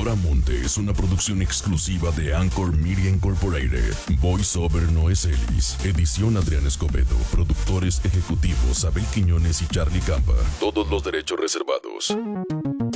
Monte es una producción exclusiva de Anchor Media Incorporated. Voiceover Noé Celis. Edición Adrián Escobedo. Productores ejecutivos Abel Quiñones y Charlie Campa. Todos los derechos reservados.